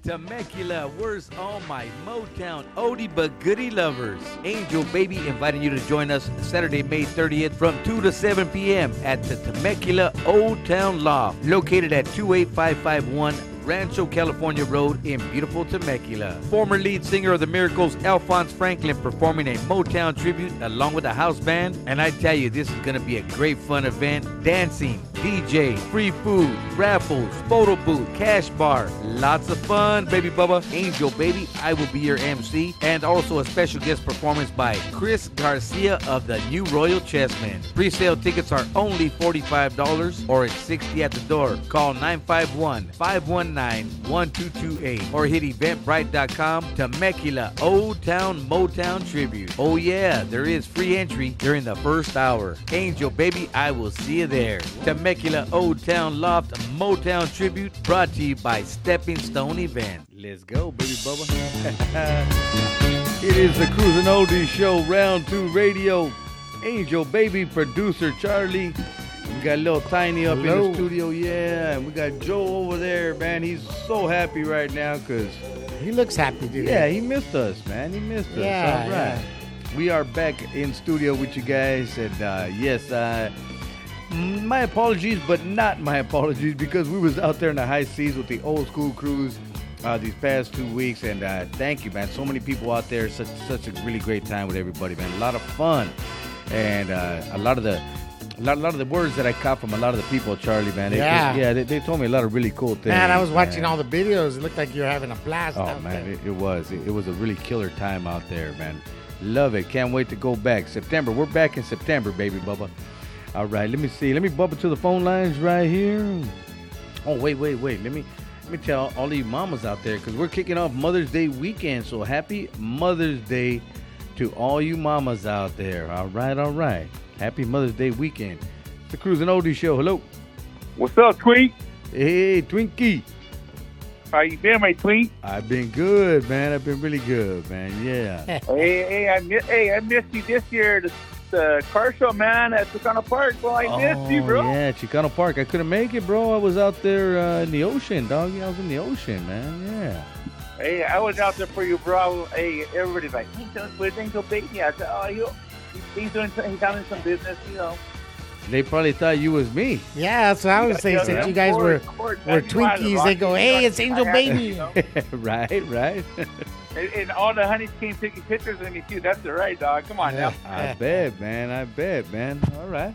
Temecula, where's all my Motown oldie but goodie lovers? Angel Baby inviting you to join us Saturday, May 30th from 2 to 7 p.m. at the Temecula Old Town Loft, located at 28551 Rancho California Road in beautiful Temecula. Former lead singer of the Miracles, Alphonse Franklin, performing a Motown tribute along with a house band. And I tell you, this is going to be a great fun event. Dancing, DJ, free food, raffles, photo booth, cash bar. Lots of fun, baby Bubba. Angel Baby, I will be your MC. And also a special guest performance by Chris Garcia of the New Royal Chessmen. Pre-sale tickets are only $45 or it's $60 at the door. Call 951-519-1228 or hit eventbrite.com. Temecula Old Town Motown Tribute. Oh yeah, there is free entry during the first hour. Angel Baby, I will see you there. Temecula Old Town Loft Motown Tribute, brought to you by Stepping Stone Event. Let's go, baby Bubba. It is the Cruising Oldies Show, Round 2 Radio. Angel Baby, producer Charlie. We got little Tiny up in the studio, yeah. And we got Joe over there, man. He's so happy right now because he looks happy, dude. Yeah, he missed us, man. He missed us. Yeah, all right. Yeah. We are back in studio with you guys, and yes, my apologies, but not my apologies, because we was out there in the high seas with the old school cruise these past 2 weeks, and thank you, man. So many people out there, such a really great time with everybody, man. A lot of fun, and a lot of the words that I caught from a lot of the people, Charlie, man. They told me a lot of really cool things. Man, I was watching all the videos. It looked like you were having a blast. Oh man, it was a really killer time out there, man. Love it. Can't wait to go back. September. We're back in September, baby Bubba. All right, let me see. Let me bump it to the phone lines right here. Oh, wait. Let me tell all you mamas out there, because we're kicking off Mother's Day weekend. So happy Mother's Day to all you mamas out there. All right. Happy Mother's Day weekend. It's the Cruising Oldies Show. Hello. What's up, Twink? Hey, Twinkie. How you been, my Twink? I've been good, man. I've been really good, man. Yeah. I missed you this year. The car show, man, at Chicano Park. Well, I missed you, bro. Yeah, Chicano Park. I couldn't make it, bro. I was out there in the ocean, dog. I was in the ocean, man. Yeah. Hey, I was out there for you, bro. Hey, everybody's like, where's Angel Baby? I said, he's doing some business, you know. They probably thought you was me. Yeah, that's what I was saying. Since you guys were Twinkies, they go, hey, it's Angel Baby. You know? Right. And all the honeys came taking pictures of me, too. That's the right, dog. Come on now. I bet, man. All right.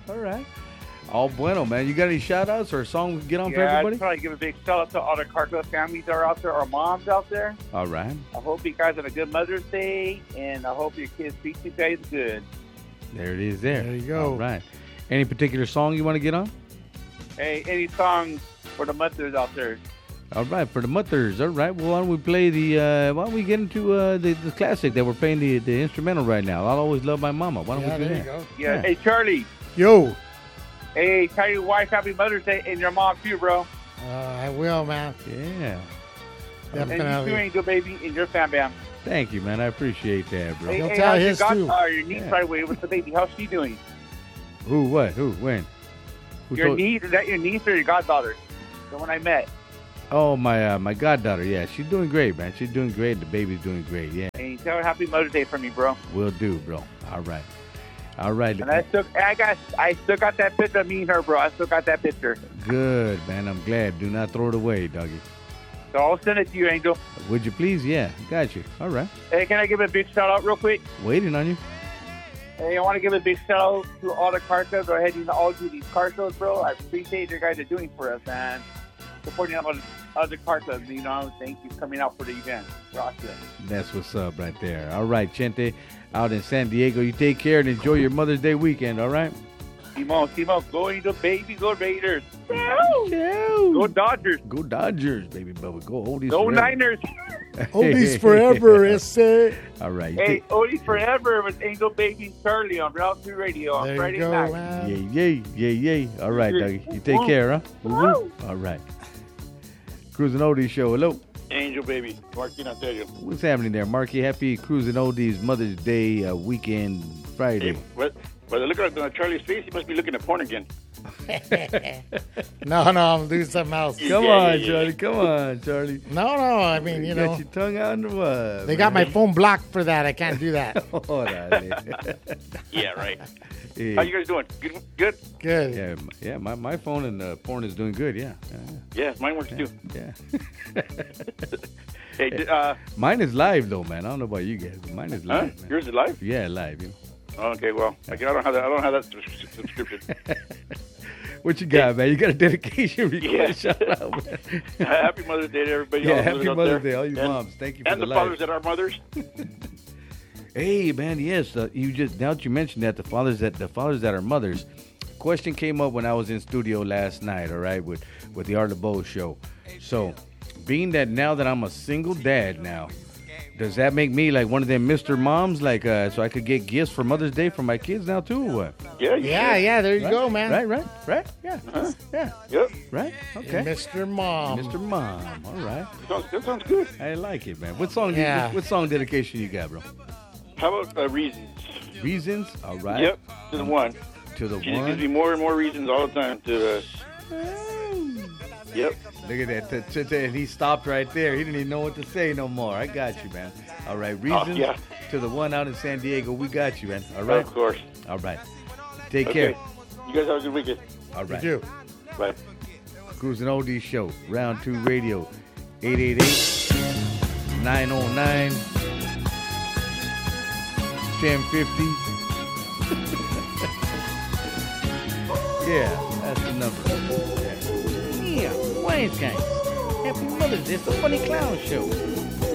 All bueno, man. You got any shout-outs or a song we can get on for everybody? I'd probably give a big shout-out to all the Cartel families that are out there, our moms out there. All right. I hope you guys have a good Mother's Day, and I hope your kids treat you guys good. There it is there. There you go. All right. Any particular song you want to get on? Hey, any song for the mothers out there? All right, for the mothers. All right. Well, why don't we play why don't we get into the classic that we're playing the instrumental right now? I'll Always Love My Mama. Why don't we do there that? You go. Yeah. Hey, Charlie. Yo. Hey, tell your wife happy Mother's Day and your mom too, bro. I will, man. Yeah. Definitely. And you too, Angel Baby, and your fam bam. Tell you, man. I appreciate that, bro. You'll tell his too. Your niece right away with the baby. How's she doing? Who? What? Who? When? Your niece? Is that your niece or your goddaughter? The one I met. Oh, my goddaughter. Yeah, she's doing great, man. She's doing great. The baby's doing great. Yeah. And tell her happy Mother's Day from me, bro. Will do, bro. All right. And I still got that picture of me and her, bro. I still got that picture. Good, man. I'm glad. Do not throw it away, doggy. So I'll send it to you, Angel. Would you please? Yeah, got you. All right. Hey, can I give a big shout out real quick? Waiting on you. Hey, I want to give a big shout out to all the car shows that are heading to all these car shows, bro. I appreciate you guys are doing for us, man. Supporting other car clubs, you know. Thank you for coming out for the event. Rock it. That's what's up right there. All right, Chente, out in San Diego. You take care and enjoy your Mother's Day weekend, all right? Simon, go Angel Baby, go Raiders. Go Dodgers. Go Dodgers, baby Bubba. Go Oldies Go forever. Niners. Oldies forever, ese. All right. Hey, Oldies forever with Angel Baby and Charlie on Route 2 Radio on Friday night. Man. Yay. All right, doggy. You take care, huh? Woo. All right. Cruising Oldies Show. Hello. Angel Baby, Marky Ontario. What's happening there, Marky? Happy Cruising Oldies Mother's Day weekend Friday. Hey, by the look at Charlie's face, he must be looking at porn again. No, I'm doing something else. Come on, Charlie. Come on, Charlie. No, I mean, you got know. your tongue out in the what? They got my phone blocked for that. I can't do that. Yeah, right. Yeah. How you guys doing? Good? Good. Yeah. My phone and porn is doing good. Yeah. Yeah, mine works too. Yeah. Hey, Mine is live though, man. I don't know about you guys, but mine is live. Man. Yours is live? Yeah, live. Yeah. Okay, well, I don't have that subscription. What you got, man? You got a dedication request? Yeah. Shout out, man. Happy Mother's Day to everybody. Yeah, all the happy mothers out Mother's there. Day, all you moms. Thank you for and the the life. fathers that are mothers. Hey, man, yes. Now that you mentioned that, the fathers that are mothers. Question came up when I was in studio last night. All right, with the Art of Bo show. So, being that now that I'm a single dad now, does that make me like one of them Mr. Moms, like so I could get gifts for Mother's Day for my kids now too, or what? Yeah. There you go, man. Right. Yeah. Yeah. Yep. Right. Okay. Mr. Mom. Mr. Mom. All right. That sounds good. I like it, man. What song? Yeah. What song dedication you got, bro? How about reasons? Reasons. All right. Yep. To the one. To the She just one. gives me more and more reasons all the time to. Yep. Look at that. And he stopped right there. He didn't even know what to say no more. I got you, man. All right. Reasons yeah. to the one out in San Diego. We got you, man. All right. Of course. All right. Take Okay. care. You guys have a good weekend. All right. You. Bye. Cruising Oldies Show. Round 2 Radio. 888-909-1050. Yeah, that's the number. Yeah. Wayne's Gang. Happy Mother's Day. It's the Funny Clown Show.